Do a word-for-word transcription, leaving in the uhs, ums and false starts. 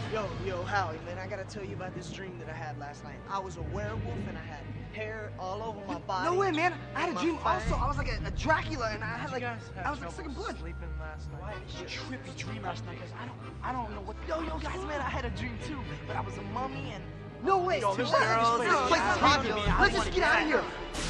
Yo, yo, Howie, man, I gotta tell you about this dream that I had last night. I was a werewolf and I had hair all over my body. No way, man. I had a dream fangs. also. I was like a, a Dracula and I had like, guys have I was like sucking trouble blood. sleeping last night? Why? It was a trippy dream last night, guys. I don't, I don't know what. Yo, yo, guys, man, I had a dream too, but I was a mummy and. No way. Yo, Let's this girl- this place is hot. this- Let's just get out of here.